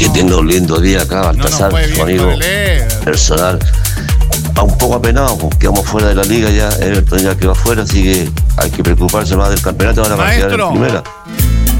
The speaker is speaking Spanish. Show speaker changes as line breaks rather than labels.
Que tenga un lindo día acá, Baltasar, su amigo personal. Va un poco apenado, porque quedamos fuera de la liga ya, Everton ya quedó afuera, así que hay que preocuparse más del campeonato, van a quedar en primera.